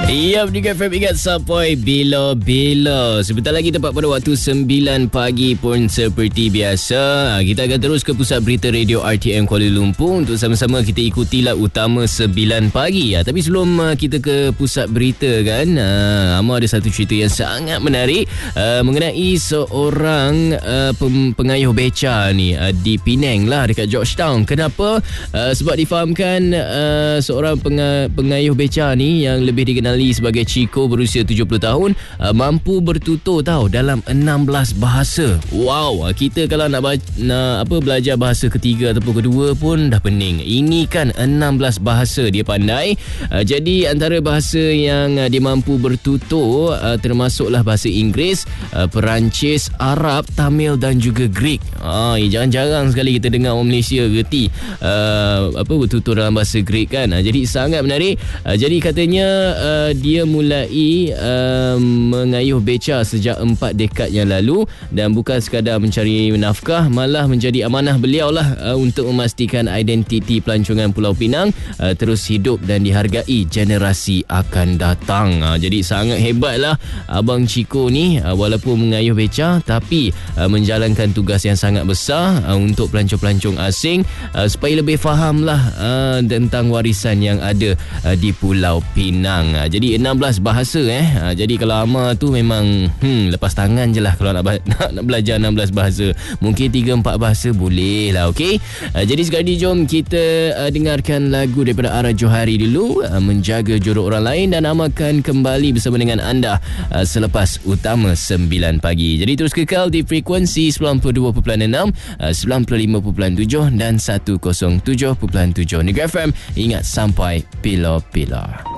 Ya, Merdeka FM ingat sampai bila-bila. Sebentar lagi tepat pada waktu 9 pagi pun seperti biasa. Kita akan terus ke pusat berita radio RTM Kuala Lumpur untuk sama-sama kita ikutilah utama 9 pagi. Tapi sebelum kita ke pusat berita kan, Amar ada satu cerita yang sangat menarik mengenai seorang pengayuh beca ni di Penang lah, dekat Georgetown. Kenapa? Sebab difahamkan seorang pengayuh beca ni yang lebih dikenali sebagai Chico berusia 70 tahun mampu bertutur dalam 16 bahasa. Wow, kita kalau nak belajar bahasa ketiga ataupun kedua pun dah pening. Ini kan 16 bahasa dia pandai. Jadi antara bahasa yang dia mampu bertutur termasuklah bahasa Inggeris, Perancis, Arab, Tamil dan juga Greek. Jarang-jarang sekali kita dengar orang Malaysia reti bertutur dalam bahasa Greek kan. Jadi sangat menarik. Jadi katanya dia mulai mengayuh beca sejak 4 dekad yang lalu dan bukan sekadar mencari nafkah, malah menjadi amanah beliau lah untuk memastikan identiti pelancongan Pulau Pinang terus hidup dan dihargai generasi akan datang. Jadi sangat hebatlah Abang Chico ni, walaupun mengayuh beca tapi menjalankan tugas yang sangat besar untuk pelancong-pelancong asing supaya lebih fahamlah tentang warisan yang ada di Pulau Pinang. Jadi 16 bahasa Jadi kalau Amar tu memang lepas tangan je lah kalau nak belajar 16 bahasa. Mungkin 3-4 bahasa boleh lah. Okey. Jadi sekali jom kita dengarkan lagu daripada Ara Johari dulu, Menjaga Jodoh Orang Lain, dan Amar akan kembali bersama dengan anda selepas utama 9 pagi. Jadi terus kekal di frekuensi 92.6, 95.7 dan 107.7 Merdeka FM. Ingat sampai bila-bila.